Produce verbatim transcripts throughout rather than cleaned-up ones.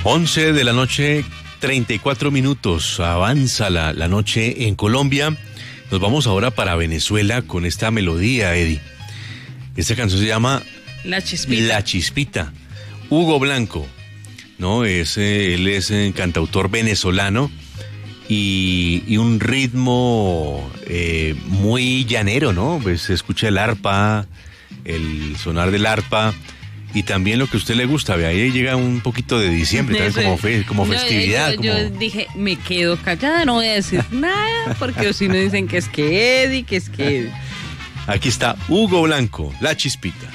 once de la noche, treinta y cuatro minutos. Avanza la, la noche en Colombia. Nos vamos ahora para Venezuela con esta melodía, Eddie. Esta canción se llama La Chispita. La Chispita. Hugo Blanco, ¿no? Es, eh, él es eh, cantautor venezolano y, y un ritmo eh, muy llanero, ¿no? Pues se escucha el arpa, el sonar del arpa. Y también lo que a usted le gusta, ve, ahí llega un poquito de diciembre, también como, fe, como festividad. Yo, yo, como... yo dije, me quedo callada, no voy a decir nada, porque si no dicen que es que Eddie, que es que Eddie. Aquí está Hugo Blanco, La Chispita.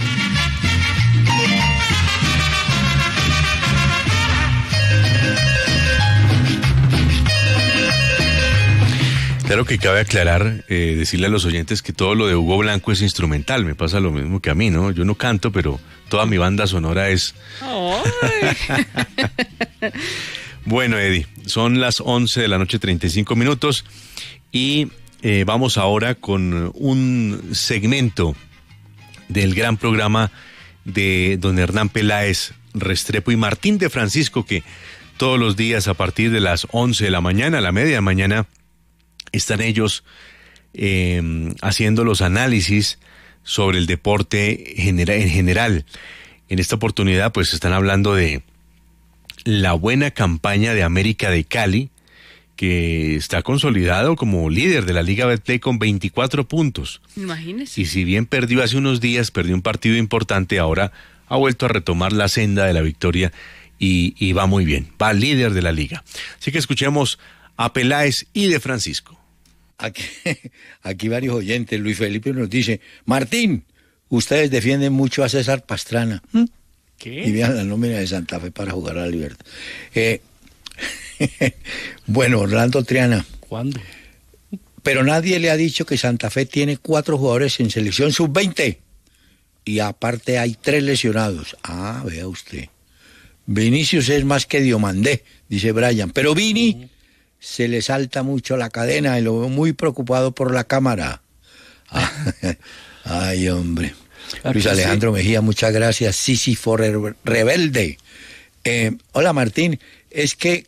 Claro que cabe aclarar, eh, decirle a los oyentes que todo lo de Hugo Blanco es instrumental. Me pasa lo mismo que a mí, ¿no? Yo no canto, pero toda mi banda sonora es... Bueno, Eddie, son las once de la noche, treinta y cinco minutos, y eh, vamos ahora con un segmento del gran programa de don Hernán Peláez Restrepo y Martín de Francisco, que todos los días a partir de las once de la mañana, a la media mañana, están ellos eh, haciendo los análisis sobre el deporte genera- en general. En esta oportunidad pues están hablando de la buena campaña de América de Cali, que está consolidado como líder de la Liga Betplay con veinticuatro puntos. Imagínese. Y si bien perdió hace unos días, perdió un partido importante, ahora ha vuelto a retomar la senda de la victoria y, y va muy bien, va líder de la liga. Así que escuchemos a Peláez y de Francisco. Aquí, aquí varios oyentes. Luis Felipe nos dice: Martín, ustedes defienden mucho a César Pastrana. ¿Mm? ¿Qué? Y vean la nómina de Santa Fe para jugar a la Libertad. Eh, bueno, Orlando Triana. ¿Cuándo? Pero nadie le ha dicho que Santa Fe tiene cuatro jugadores en selección sub veinte. Y aparte hay tres lesionados. Ah, vea usted. Vinicius es más que Diomandé, dice Brian. Pero Vini... Uh-huh. Se le salta mucho la cadena y lo veo muy preocupado por la cámara. Ah, ay, hombre. Luis Alejandro Mejía, muchas gracias. Sísifo Rebelde. Eh, hola, Martín. Es que